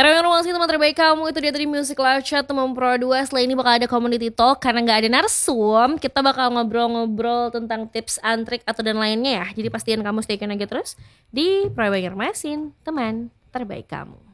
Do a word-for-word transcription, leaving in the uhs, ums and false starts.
Karena ruang sih teman terbaik kamu. Itu dia tadi Music Live Chat teman Pro dua. Setelah ini bakal ada community talk. Karena gak ada narsum, kita bakal ngobrol-ngobrol tentang tips and trick atau dan lainnya ya. Jadi pastiin kamu stay tune aja terus di Pro Banjarmasin, teman terbaik kamu.